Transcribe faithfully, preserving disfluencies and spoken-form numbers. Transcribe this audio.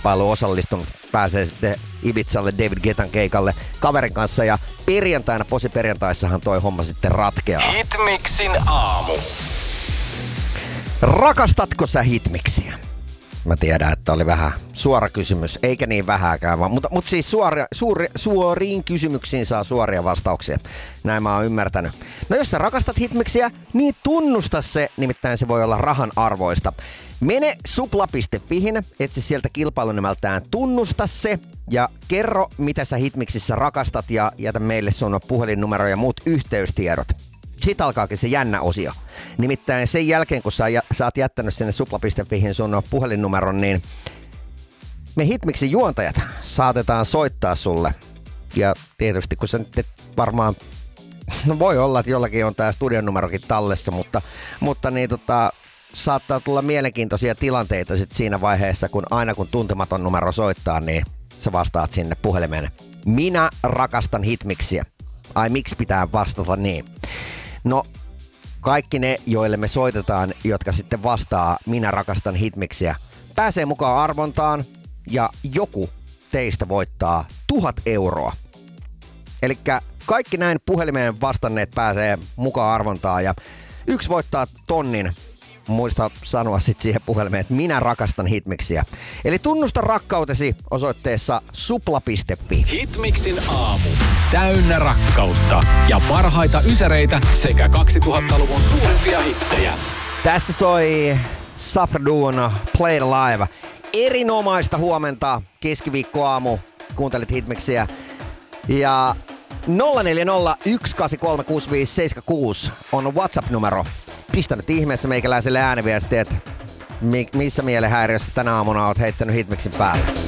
kilpailuun osallistunut pääsee sitten Ibizalle David Guettan keikalle kaverin kanssa ja perjantaina, posiperjantaissahan toi homma sitten ratkeaa. Hitmixin aamu. Rakastatko sä hitmixiä? Mä tiedän, että oli vähän suora kysymys, eikä niin vähäkään, vaan, mutta, mutta siis suoria, suuri, suoriin kysymyksiin saa suoria vastauksia. Näin mä oon ymmärtänyt. No jos sä rakastat hitmixiä, niin tunnusta se, nimittäin se voi olla rahan arvoista. Mene supla piste fihin, etsi sieltä kilpailun nimeltään Tunnusta se ja kerro, mitä sä hitmixissä rakastat ja jätä meille sun puhelinnumero ja muut yhteystiedot. Siitä alkaakin se jännä osio. Nimittäin sen jälkeen, kun sä, sä oot jättänyt sinne supla piste fihin sun puhelinnumeron, niin me hitmixin juontajat saatetaan soittaa sulle. Ja tietysti, kun sä nyt et varmaan, no voi olla, että jollakin on tää studion numerokin tallessa, mutta, mutta niin tota, saattaa tulla mielenkiintoisia tilanteita sit siinä vaiheessa, kun aina kun tuntematon numero soittaa, niin sä vastaat sinne puhelimeen. Minä rakastan hitmixiä. Ai miksi pitää vastata niin? No, kaikki ne, joille me soitetaan, jotka sitten vastaa minä rakastan hitmixiä, pääsee mukaan arvontaan ja joku teistä voittaa tuhat euroa. Elikkä kaikki näin puhelimeen vastanneet pääsee mukaan arvontaan ja yksi voittaa tonnin. Muista sanoa sitten siihen puhelimeen, että minä rakastan hitmixiä. Eli tunnusta rakkautesi osoitteessa supla piste fi. Hitmixin aamu. Täynnä rakkautta ja parhaita ysäreitä sekä kaksituhattaluvun suurimpia hittejä. Tässä soi Safra Duon Play It Live. Erinomaista huomenta, keskiviikkoaamu. Kuuntelit hitmixiä. Ja nolla neljä nolla yksi kahdeksan kolme kuusi viisi seitsemän kuusi on WhatsApp-numero. Pistä nyt ihmeessä meikäläiselle ääniviestiä, että missä mielenhäiriössä tänä aamuna oot heittänyt hitmixin päälle.